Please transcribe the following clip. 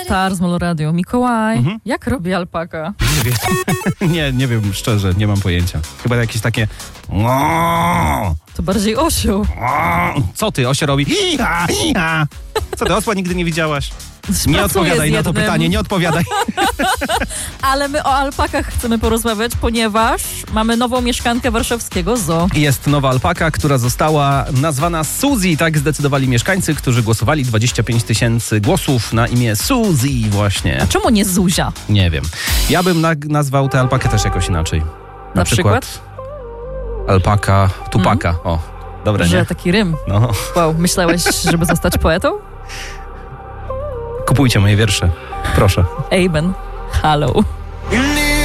Star z Moloradio. Mikołaj, jak robi alpaka? Nie wiem, szczerze, nie mam pojęcia. Chyba jakieś takie... To bardziej osioł. Co ty, osia robi? Hi-ha, hi-ha. Co ty, osła nigdy nie widziałaś? Nie Pracuję odpowiadaj z na to jednym. pytanie, nie odpowiadaj. Ale my o alpakach chcemy porozmawiać, ponieważ mamy nową mieszkankę warszawskiego zoo. Jest nowa alpaka, która została nazwana Suzy. Tak zdecydowali mieszkańcy, którzy głosowali. 25 000 głosów na imię Suzy właśnie. A czemu nie Zuzia? Nie wiem. Ja bym nazwał tę alpakę też jakoś inaczej. Na przykład? Alpaka Tupaka. O, dobre, Że nie? taki rym. No. Wow, myślałeś, żeby zostać poetą? Kupujcie moje wiersze. Proszę. Amen. Hello.